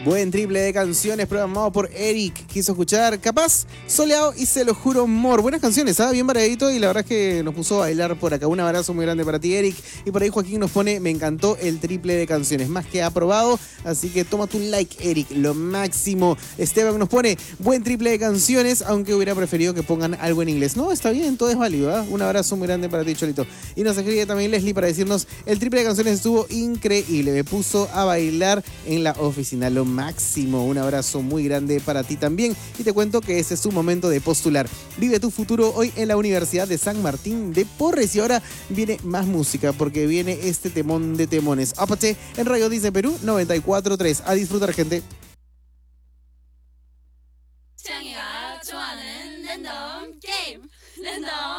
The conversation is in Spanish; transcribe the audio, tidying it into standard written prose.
Buen triple de canciones programado por Eric. Quiso escuchar Capaz, Soleado y Se lo juro, Mor. Buenas canciones, bien variadito y la verdad es que nos puso a bailar por acá. Un abrazo muy grande para ti, Eric. Y por ahí Joaquín nos pone, me encantó el triple de canciones. Más que aprobado, así que toma tu like, Eric. Lo máximo. Esteban nos pone, buen triple de canciones, aunque hubiera preferido que pongan algo en inglés. No, está bien, todo es válido. Un abrazo muy grande para ti, Cholito. Y nos escribe también Leslie para decirnos, el triple de canciones estuvo increíble. Me puso a bailar en la oficina. Lo máximo. Un abrazo muy grande para ti también. Y te cuento que ese es su momento de postular. Vive tu futuro hoy en la Universidad de San Martín de Porres. Y ahora viene más música porque viene este temón de temones. Apache en Radio Dice Perú 94.3. A disfrutar, gente.